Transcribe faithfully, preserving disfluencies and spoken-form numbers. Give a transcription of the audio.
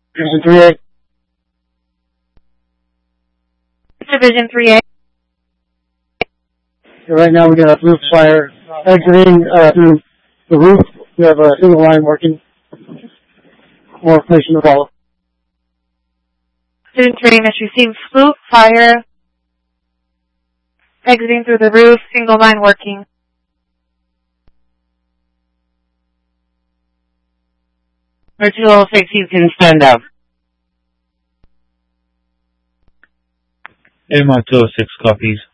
Division three A. Division three A. Right now we got a roof fire exiting uh, through the roof. We have a single line working. More information to follow. Student three A must receive roof fire exiting through the roof, single line working. two oh six, you can stand up. M R two oh six copies.